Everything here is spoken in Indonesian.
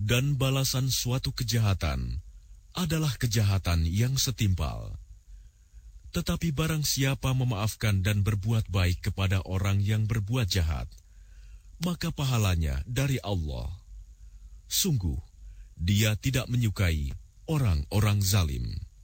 Dan balasan suatu kejahatan adalah kejahatan yang setimpal. Tetapi barang siapa memaafkan dan berbuat baik kepada orang yang berbuat jahat, maka pahalanya dari Allah. Sungguh, Dia tidak menyukai orang-orang zalim.